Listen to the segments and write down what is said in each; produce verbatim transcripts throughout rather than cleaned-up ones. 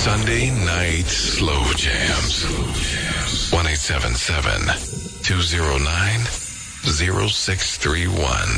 Sunday Night Slow Jams. one eight seven seven, two oh nine, oh six three one.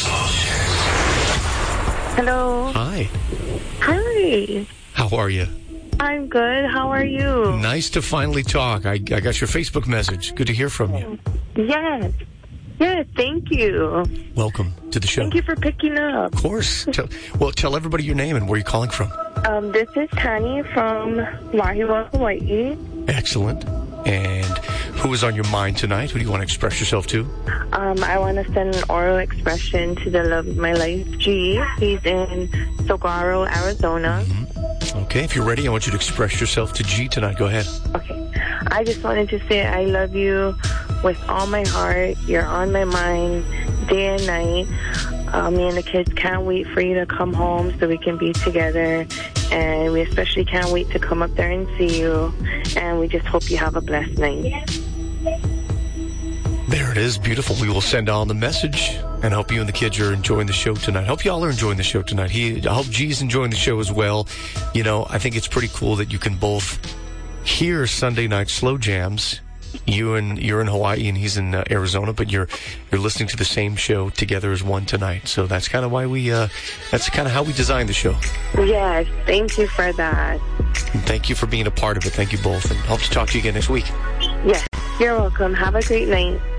Hello. Hi. Hi. How are you? I'm good. How are you? Nice to finally talk. I, I got your Facebook message. Good to hear from you. Yes. Yes, thank you. Welcome to the show. Thank you for picking up. Of course. Tell, well, tell everybody your name and where you're calling from. Um, this is Tani from Wahiawa, Hawaii. Excellent. And who is on your mind tonight? Who do you want to express yourself to? Um, I want to send an oral expression to the love of my life, G. He's in Saguaro, Arizona. Mm-hmm. Okay, if you're ready, I want you to express yourself to G tonight. Go ahead. Okay. I just wanted to say I love you with all my heart. You're on my mind day and night. Uh, me and the kids can't wait for you to come home so we can be together. And we especially can't wait to come up there and see you. And we just hope you have a blessed night. There it is. Beautiful. We will send on the message and hope you and the kids are enjoying the show tonight. Hope you all are enjoying the show tonight. He, I hope G's enjoying the show as well. You know, I think it's pretty cool that you can both hear Sunday Night Slow Jams. You and you're in Hawaii and he's in uh, Arizona, but you're you're listening to the same show together as one tonight. So that's kind of why we uh, that's kind of how we designed the show. Yes, thank you for that. And thank you for being a part of it. Thank you both, and hope to talk to you again next week. Yes, you're welcome. Have a great night.